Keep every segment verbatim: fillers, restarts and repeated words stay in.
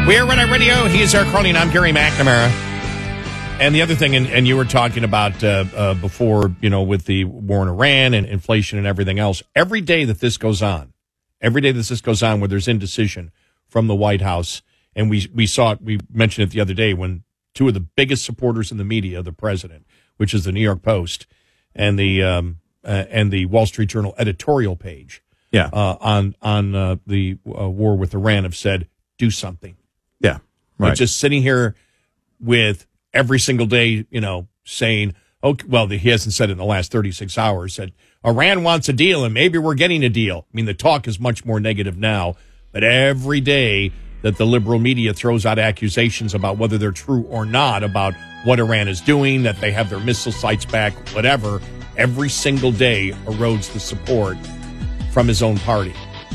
We're Red Eye Radio. He is Eric Cronin. I'm Gary McNamara. And the other thing, and, and you were talking about uh, uh, before, you know, with the war in Iran and inflation and everything else, every day that this goes on, every day that this goes on where there's indecision from the White House, and we we saw it, we mentioned it the other day when two of the biggest supporters in the media of the president, which is the New York Post and the um, uh, and the Wall Street Journal editorial page, yeah, uh, on on uh, the uh, war with Iran, have said, do something. Yeah, right. But just sitting here with every single day, you know, saying, okay, well, he hasn't said it in the last thirty-six hours, said Iran wants a deal and maybe we're getting a deal. I mean, the talk is much more negative now, but every day that the liberal media throws out accusations about whether they're true or not, about what Iran is doing, that they have their missile sites back, whatever, every single day erodes the support from his own party.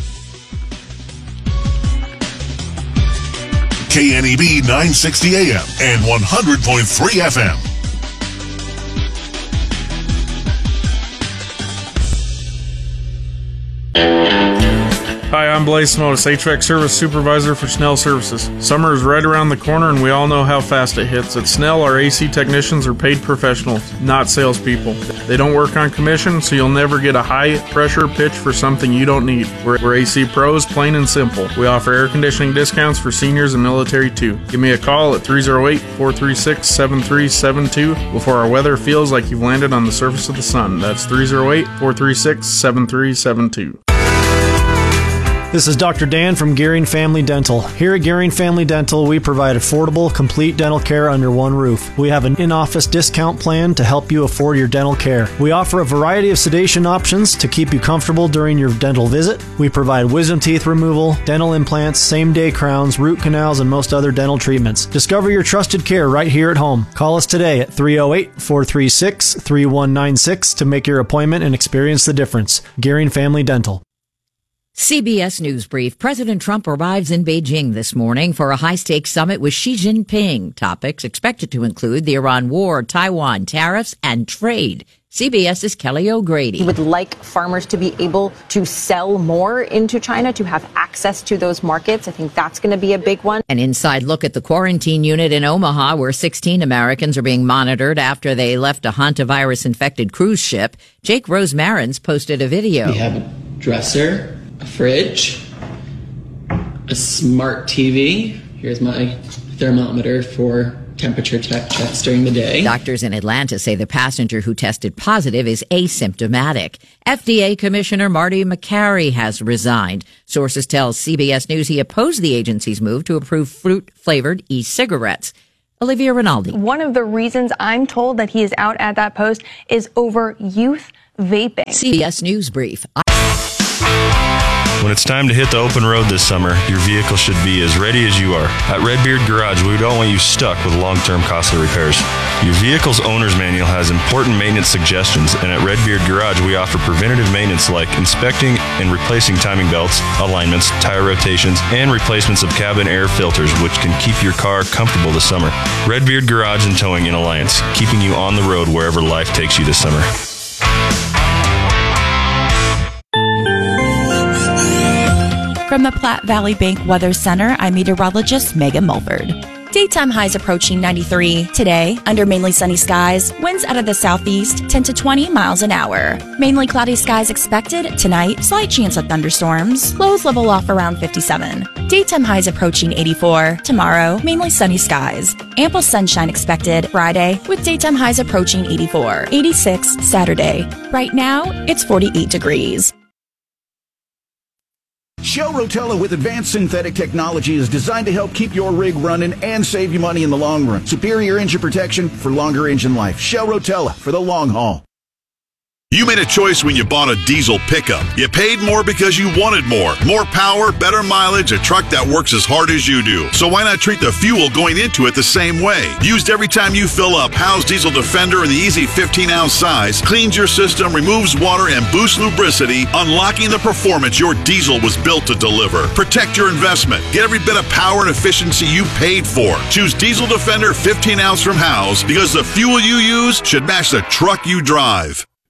K N E B nine sixty A M and one hundred point three F M. Hi, I'm Blaze Smotis, H V A C Service Supervisor for Snell Services. Summer is right around the corner and we all know how fast it hits. At Snell, our A C technicians are paid professionals, not salespeople. They don't work on commission, so you'll never get a high-pressure pitch for something you don't need. We're, we're A C pros, plain and simple. We offer air conditioning discounts for seniors and military, too. Give me a call at three oh eight, four three six, seven three seven two before our weather feels like you've landed on the surface of the sun. That's three oh eight, four three six, seven three seven two. This is Doctor Dan from Gearing Family Dental. Here at Gearing Family Dental, we provide affordable, complete dental care under one roof. We have an in-office discount plan to help you afford your dental care. We offer a variety of sedation options to keep you comfortable during your dental visit. We provide wisdom teeth removal, dental implants, same-day crowns, root canals, and most other dental treatments. Discover your trusted care right here at home. Call us today at three oh eight, four three six, three one nine six to make your appointment and experience the difference. Gearing Family Dental. C B S News Brief. President Trump arrives in Beijing this morning for a high-stakes summit with Xi Jinping. Topics expected to include the Iran war, Taiwan, tariffs, and trade. CBS's Kelly O'Grady. He would like farmers to be able to sell more into China, to have access to those markets. I think that's going to be a big one. An inside look at the quarantine unit in Omaha, where sixteen Americans are being monitored after they left a hantavirus-infected cruise ship. Jake Rosemarins posted a video. We have a dresser, a fridge, a smart T V. Here's my thermometer for temperature check checks during the day. Doctors in Atlanta say the passenger who tested positive is asymptomatic. F D A Commissioner Marty McCary has resigned. Sources tell C B S News he opposed the agency's move to approve fruit-flavored e-cigarettes. Olivia Rinaldi. One of the reasons I'm told that he is out at that post is over youth vaping. C B S News Brief. When it's time to hit the open road this summer, your vehicle should be as ready as you are. At Redbeard Garage, we don't want you stuck with long-term costly repairs. Your vehicle's owner's manual has important maintenance suggestions, and at Redbeard Garage, we offer preventative maintenance like inspecting and replacing timing belts, alignments, tire rotations, and replacements of cabin air filters, which can keep your car comfortable this summer. Redbeard Garage and Towing in Alliance, keeping you on the road wherever life takes you this summer. From the Platte Valley Bank Weather Center, I'm meteorologist Megan Mulford. Daytime highs approaching ninety-three. Today, under mainly sunny skies, winds out of the southeast ten to twenty miles an hour. Mainly cloudy skies expected. Tonight, slight chance of thunderstorms. Lows level off around fifty-seven. Daytime highs approaching eighty-four. Tomorrow, mainly sunny skies. Ample sunshine expected Friday, with daytime highs approaching eighty-four. eighty-six Saturday. Right now, it's forty-eight degrees. Shell Rotella with advanced synthetic technology is designed to help keep your rig running and save you money in the long run. Superior engine protection for longer engine life. Shell Rotella for the long haul. You made a choice when you bought a diesel pickup. You paid more because you wanted more. More power, better mileage, a truck that works as hard as you do. So why not treat the fuel going into it the same way? Used every time you fill up, Howe's Diesel Defender in the easy fifteen ounce size cleans your system, removes water, and boosts lubricity, unlocking the performance your diesel was built to deliver. Protect your investment. Get every bit of power and efficiency you paid for. Choose Diesel Defender fifteen ounce from Howe's because the fuel you use should match the truck you drive.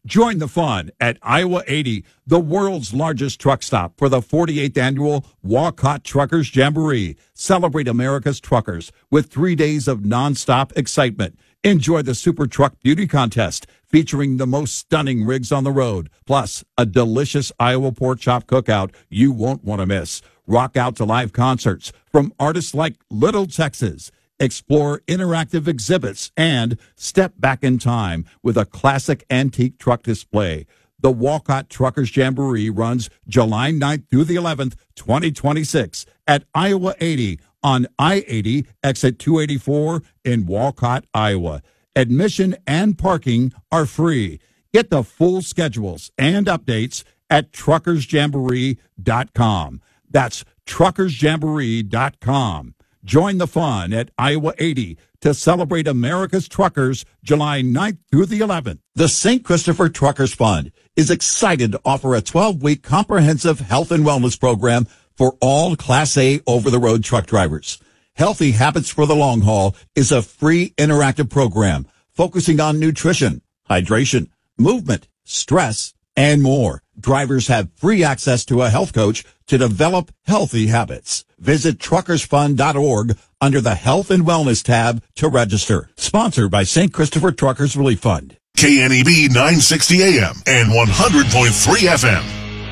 Join the fun at Iowa eighty, the world's largest truck stop, for the forty-eighth annual Walcott Truckers Jamboree. Celebrate America's truckers with three days of nonstop excitement. Enjoy the Super Truck Beauty Contest featuring the most stunning rigs on the road, plus a delicious Iowa pork chop cookout you won't want to miss. Rock out to live concerts from artists like Little Texas. Explore interactive exhibits and step back in time with a classic antique truck display. The Walcott Truckers Jamboree runs July ninth through the eleventh, twenty twenty-six at Iowa eighty on I eighty, exit two eighty-four in Walcott, Iowa. Admission and parking are free. Get the full schedules and updates at truckers jamboree dot com. That's truckers jamboree dot com. Join the fun at Iowa eighty to celebrate America's truckers July ninth through the eleventh. The Saint Christopher Truckers Fund is excited to offer a twelve-week comprehensive health and wellness program for all Class A over-the-road truck drivers. Healthy Habits for the Long Haul is a free interactive program focusing on nutrition, hydration, movement, stress, and more. Drivers have free access to a health coach to develop healthy habits. Visit truckers fund dot org under the Health and Wellness tab to register. Sponsored by Saint Christopher Truckers Relief Fund. K N E B nine sixty A M and one hundred point three F M.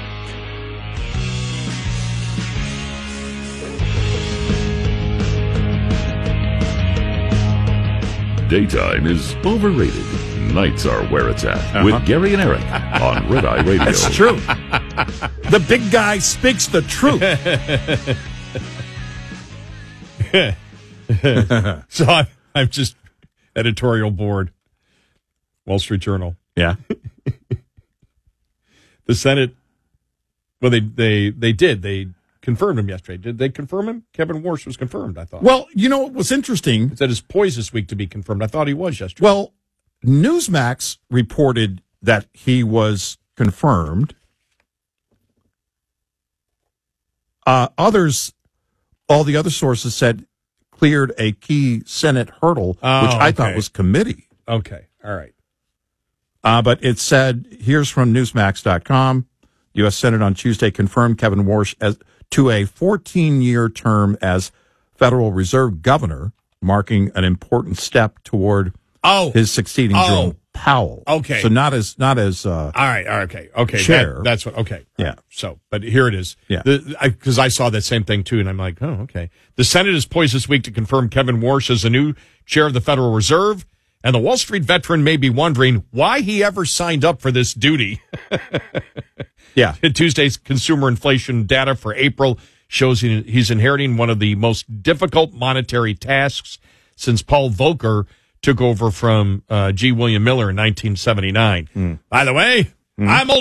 Daytime is overrated. Nights are where it's at. Uh-huh. With Gary and Eric on Red Eye Radio. That's true. The big guy speaks the truth. So I'm, I'm just editorial board. Wall Street Journal. Yeah. The Senate, well, they, they, they did. They confirmed him yesterday. Did they confirm him? Kevin Warsh was confirmed, I thought. Well, you know what was interesting? It said his poised this week to be confirmed. I thought he was yesterday. Well, Newsmax reported that he was confirmed. Uh, others, all the other sources said cleared a key Senate hurdle, Oh, which I okay. thought was committee. Okay. All right. Uh, but it said, here's from newsmax dot com. U S Senate on Tuesday confirmed Kevin Warsh as to a fourteen-year term as Federal Reserve Governor, marking an important step toward Oh, his succeeding oh, Jerome Powell. Okay. So not as, not as, uh, all right. All right. Okay. Okay. chair. That, that's what, okay. Yeah. So, but here it is. Yeah. Because I, I saw that same thing too, and I'm like, oh, okay. The Senate is poised this week to confirm Kevin Warsh as the new chair of the Federal Reserve, and the Wall Street veteran may be wondering why he ever signed up for this duty. Yeah. Tuesday's consumer inflation data for April shows he, he's inheriting one of the most difficult monetary tasks since Paul Volcker took over from uh, G. William Miller in nineteen seventy-nine. Mm. By the way, mm. I'm old.